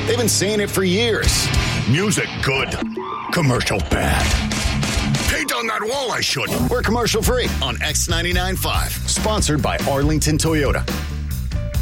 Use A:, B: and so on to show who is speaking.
A: They've been saying it for years. Music good. Commercial bad. Paint on that wall I should. We're commercial free on X99.5. Sponsored by Arlington Toyota.